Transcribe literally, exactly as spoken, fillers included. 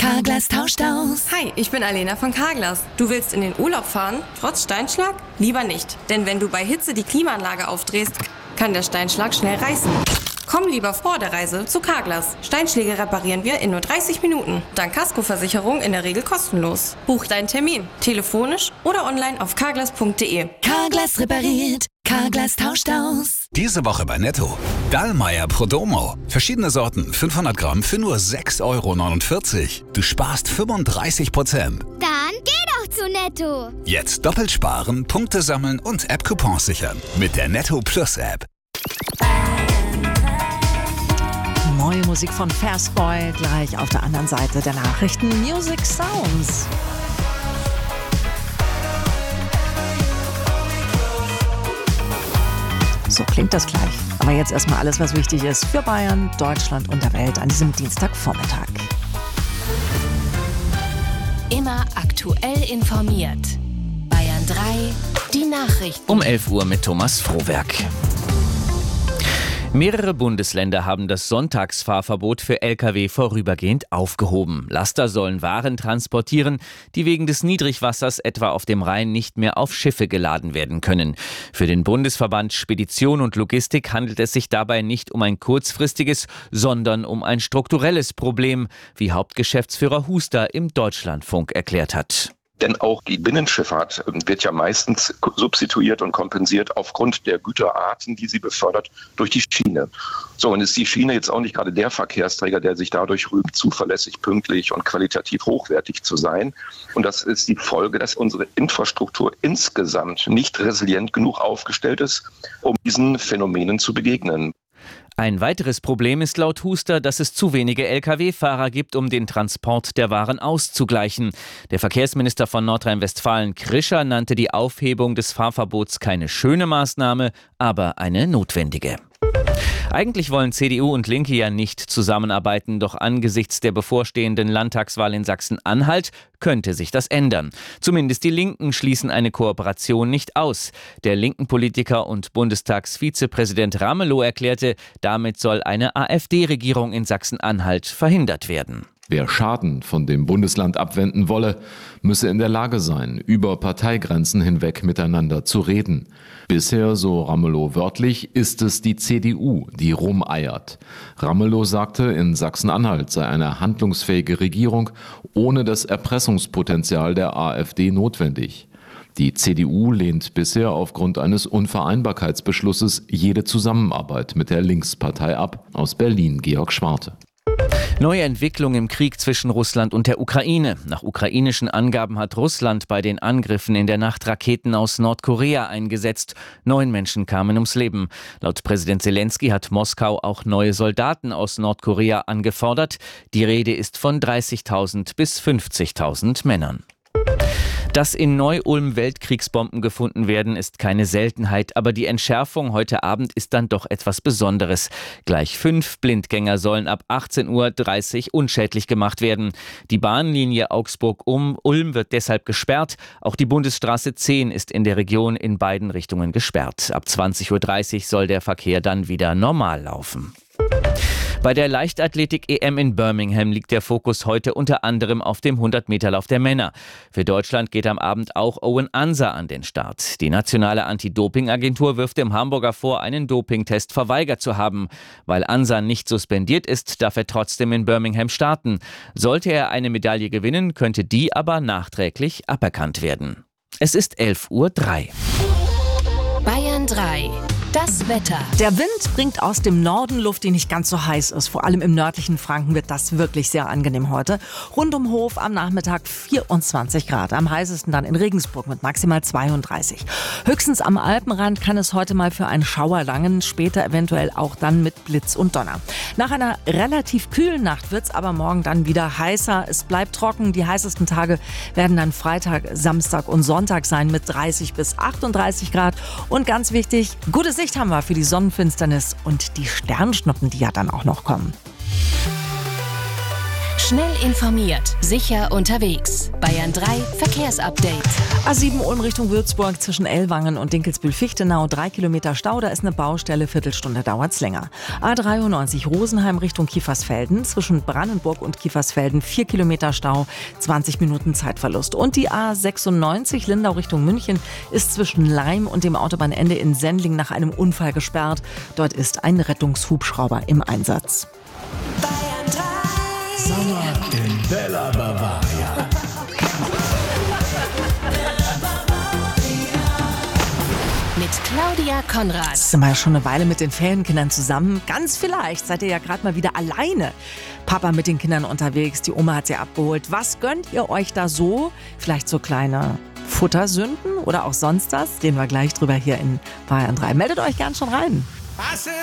Carglass tauscht aus. Hi, ich bin Alena von Carglass. Du willst in den Urlaub fahren, trotz Steinschlag? Lieber nicht, denn wenn du bei Hitze die Klimaanlage aufdrehst, kann der Steinschlag schnell reißen. Komm lieber vor der Reise zu Carglass. Steinschläge reparieren wir in nur dreißig Minuten. Dank Kaskoversicherung in der Regel kostenlos. Buch deinen Termin, telefonisch oder online auf carglass punkt de. Carglass repariert, Carglass tauscht aus. Diese Woche bei Netto. Dallmayr Prodomo. Verschiedene Sorten, fünfhundert Gramm für nur sechs Euro neunundvierzig. Du sparst fünfunddreißig Prozent. Dann geh doch zu Netto. Jetzt doppelt sparen, Punkte sammeln und App-Coupons sichern. Mit der Netto Plus App. Neue Musik von Fastboy, gleich auf der anderen Seite der Nachrichten. Music Sounds. So klingt das gleich. Aber jetzt erstmal alles, was wichtig ist für Bayern, Deutschland und der Welt an diesem Dienstagvormittag. Immer aktuell informiert. Bayern drei, die Nachrichten. Um elf Uhr mit Thomas Frohwerk. Mehrere Bundesländer haben das Sonntagsfahrverbot für L K W vorübergehend aufgehoben. Laster sollen Waren transportieren, die wegen des Niedrigwassers etwa auf dem Rhein nicht mehr auf Schiffe geladen werden können. Für den Bundesverband Spedition und Logistik handelt es sich dabei nicht um ein kurzfristiges, sondern um ein strukturelles Problem, wie Hauptgeschäftsführer Huster im Deutschlandfunk erklärt hat. Denn auch die Binnenschifffahrt wird ja meistens substituiert und kompensiert aufgrund der Güterarten, die sie befördert, durch die Schiene. So, und ist die Schiene jetzt auch nicht gerade der Verkehrsträger, der sich dadurch rühmt, zuverlässig, pünktlich und qualitativ hochwertig zu sein. Und das ist die Folge, dass unsere Infrastruktur insgesamt nicht resilient genug aufgestellt ist, um diesen Phänomenen zu begegnen. Ein weiteres Problem ist laut Huster, dass es zu wenige L K W-Fahrer gibt, um den Transport der Waren auszugleichen. Der Verkehrsminister von Nordrhein-Westfalen, Krischer, nannte die Aufhebung des Fahrverbots keine schöne Maßnahme, aber eine notwendige. Eigentlich wollen C D U und Linke ja nicht zusammenarbeiten, doch angesichts der bevorstehenden Landtagswahl in Sachsen-Anhalt könnte sich das ändern. Zumindest die Linken schließen eine Kooperation nicht aus. Der linken Politiker und Bundestagsvizepräsident Ramelow erklärte, damit soll eine AfD-Regierung in Sachsen-Anhalt verhindert werden. Wer Schaden von dem Bundesland abwenden wolle, müsse in der Lage sein, über Parteigrenzen hinweg miteinander zu reden. Bisher, so Ramelow wörtlich, ist es die C D U, die rumeiert. Ramelow sagte, in Sachsen-Anhalt sei eine handlungsfähige Regierung ohne das Erpressungspotenzial der AfD notwendig. Die C D U lehnt bisher aufgrund eines Unvereinbarkeitsbeschlusses jede Zusammenarbeit mit der Linkspartei ab. Aus Berlin, Georg Schwarte. Neue Entwicklung im Krieg zwischen Russland und der Ukraine. Nach ukrainischen Angaben hat Russland bei den Angriffen in der Nacht Raketen aus Nordkorea eingesetzt. Neun Menschen kamen ums Leben. Laut Präsident Zelensky hat Moskau auch neue Soldaten aus Nordkorea angefordert. Die Rede ist von dreißigtausend bis fünfzigtausend Männern. Dass in Neu-Ulm Weltkriegsbomben gefunden werden, ist keine Seltenheit, aber die Entschärfung heute Abend ist dann doch etwas Besonderes. Gleich fünf Blindgänger sollen ab achtzehn Uhr dreißig unschädlich gemacht werden. Die Bahnlinie Augsburg-Ulm wird deshalb gesperrt. Auch die Bundesstraße zehn ist in der Region in beiden Richtungen gesperrt. Ab zwanzig Uhr dreißig soll der Verkehr dann wieder normal laufen. Bei der Leichtathletik-E M in Birmingham liegt der Fokus heute unter anderem auf dem hundert-Meter-Lauf der Männer. Für Deutschland geht am Abend auch Owen Ansa an den Start. Die nationale Anti-Doping-Agentur wirft dem Hamburger vor, einen Dopingtest verweigert zu haben. Weil Ansa nicht suspendiert ist, darf er trotzdem in Birmingham starten. Sollte er eine Medaille gewinnen, könnte die aber nachträglich aberkannt werden. Es ist elf Uhr drei. Bayern drei. Das Wetter. Der Wind bringt aus dem Norden Luft, die nicht ganz so heiß ist. Vor allem im nördlichen Franken wird das wirklich sehr angenehm heute. Rund um Hof am Nachmittag vierundzwanzig Grad. Am heißesten dann in Regensburg mit maximal zweiunddreißig. Höchstens am Alpenrand kann es heute mal für einen Schauer langen. Später eventuell auch dann mit Blitz und Donner. Nach einer relativ kühlen Nacht wird es aber morgen dann wieder heißer. Es bleibt trocken. Die heißesten Tage werden dann Freitag, Samstag und Sonntag sein mit dreißig bis achtunddreißig Grad. Und ganz wichtig, gute Sicht haben wir für die Sonnenfinsternis und die Sternschnuppen, die ja dann auch noch kommen. Schnell informiert, sicher unterwegs. Bayern drei Verkehrsupdate. A sieben Ulm Richtung Würzburg zwischen Ellwangen und Dinkelsbühl-Fichtenau. Drei Kilometer Stau, da ist eine Baustelle, Viertelstunde dauert's länger. A dreiundneunzig Rosenheim Richtung Kiefersfelden. Zwischen Brandenburg und Kiefersfelden vier Kilometer Stau, zwanzig Minuten Zeitverlust. Und die A sechsundneunzig Lindau Richtung München ist zwischen Laim und dem Autobahnende in Sendling nach einem Unfall gesperrt. Dort ist ein Rettungshubschrauber im Einsatz. Sommer in Bella Bavaria. Mit Claudia Konrad. Jetzt sind wir ja schon eine Weile mit den Ferienkindern zusammen. Ganz vielleicht seid ihr ja gerade mal wieder alleine. Papa mit den Kindern unterwegs, die Oma hat sie abgeholt. Was gönnt ihr euch da so? Vielleicht so kleine Futtersünden oder auch sonst was? Reden wir gleich drüber hier in Bayern drei. Meldet euch gern schon rein.